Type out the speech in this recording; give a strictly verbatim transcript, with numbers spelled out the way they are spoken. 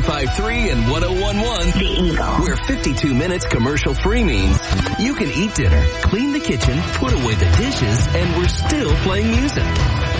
ninety-five point three and one oh one point one. The Eagle. Where fifty-two minutes commercial free means you can eat dinner, clean the kitchen, put away the dishes, and we're still playing music.